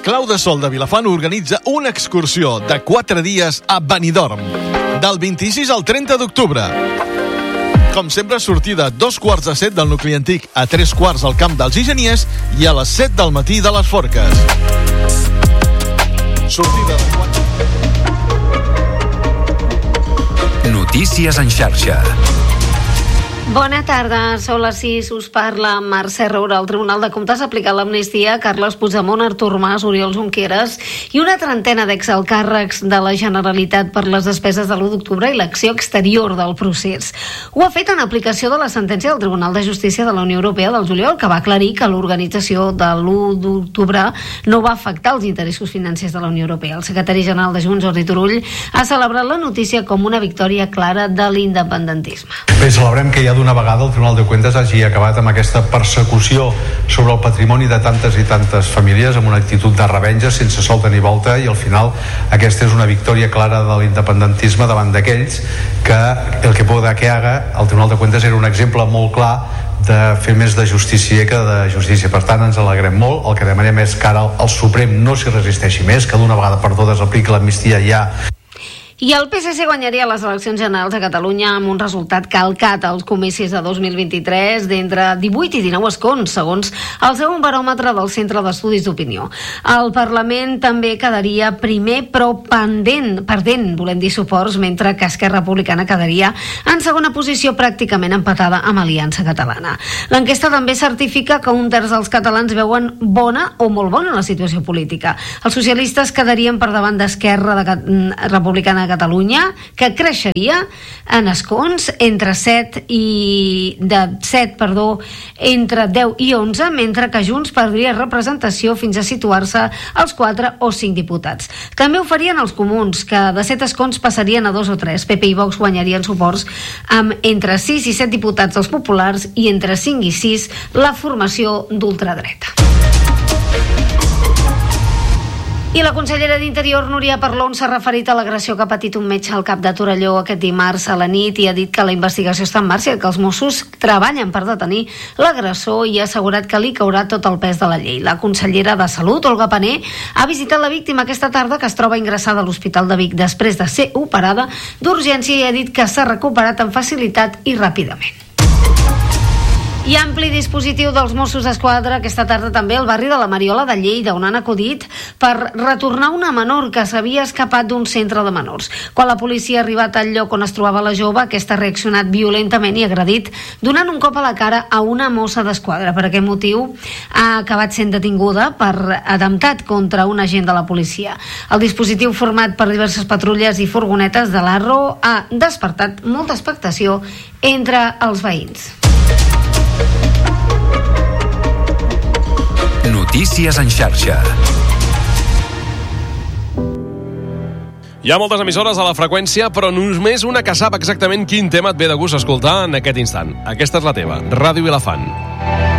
Clau de Sol de Vilafant organitza una excursió de 4 dies a Benidorm, del 26 al 30 d'octubre. Com sempre, sortida a 6:45 del nucli antic, a 3:15 al camp dels Enginyers i a les 7 del matí de les Forques. Sortida de 4... Notícies en xarxa. Bona tarda, són les 6, us parla Mercè Roura. El Tribunal de Comptes ha aplicat l'amnistia a Carles Puigdemont, Artur Mas, Oriol Junqueras i una trentena d'exalcàrrecs de la Generalitat per les despeses de l'1 d'octubre i l'acció exterior del procés. Ho ha fet en aplicació de la sentència del Tribunal de Justícia de la Unió Europea del juliol, que va aclarir que l'organització de l'1 d'octubre no va afectar els interessos financers de la Unió Europea. El secretari general de Junts, Jordi Turull, ha celebrat la notícia com una victòria clara de l'independentisme. Bé, celebrem que ja d'una vegada el Tribunal de Comptes hagi acabat amb aquesta persecució sobre el patrimoni de tantes i tantes famílies amb una actitud de revenja sense solta ni volta, i al final aquesta és una victòria clara de l'independentisme davant d'aquells que el que pueda que haga. El Tribunal de Comptes era un exemple molt clar de fer més de justícia que de justícia. Per tant, ens alegrem molt. El que demanem és que ara el Suprem no s'hi resisteixi més, que d'una vegada per totes apliqui l'amnistia ja. I el PSC guanyaria les eleccions generals a Catalunya amb un resultat calcat als comicis de 2023 d'entre 18 i 19 escons, segons el segon baròmetre del Centre d'Estudis d'Opinió. El Parlament també quedaria primer, però perdent, volem dir, suports, mentre que Esquerra Republicana quedaria en segona posició, pràcticament empatada amb Aliança Catalana. L'enquesta també certifica que un terç dels catalans veuen bona o molt bona la situació política. Els socialistes quedarien per davant d'Esquerra Republicana a Catalunya, que creixeria en escons entre 7 entre 10 i 11, mentre que Junts perdria representació fins a situar-se als 4 o 5 diputats. També ho farien els comuns, que de 7 escons passarien a 2 o 3. PP i Vox guanyarien suports amb entre 6 i 7 diputats dels populars i entre 5 i 6 la formació d'ultradreta. I la consellera d'Interior, Núria Parlon, s'ha referit a l'agressió que ha patit un metge al CAP de Torelló aquest dimarts a la nit i ha dit que la investigació està en marxa i que els Mossos treballen per detenir l'agressor, i ha assegurat que li caurà tot el pes de la llei. La consellera de Salut, Olga Pané, ha visitat la víctima aquesta tarda, que es troba ingressada a l'Hospital de Vic després de ser operada d'urgència, i ha dit que s'ha recuperat amb facilitat i ràpidament. I ampli dispositiu dels Mossos d'Esquadra aquesta tarda també al barri de la Mariola de Lleida, on han acudit per retornar una menor que s'havia escapat d'un centre de menors. Quan la policia ha arribat al lloc on es trobava la jove, aquesta ha reaccionat violentament i agredit, donant un cop a la cara a una mossa d'esquadra. Per aquest motiu ha acabat sent detinguda per atemptat contra un agent de la policia. El dispositiu, format per diverses patrulles i furgonetes de l'Arro, ha despertat molta expectació entre els veïns. Notícies en xarxa. Hi ha moltes emissores a la freqüència, però només una que sap exactament quin tema et ve de gust escoltar en aquest instant. Aquesta és la teva, Ràdio Vilafant.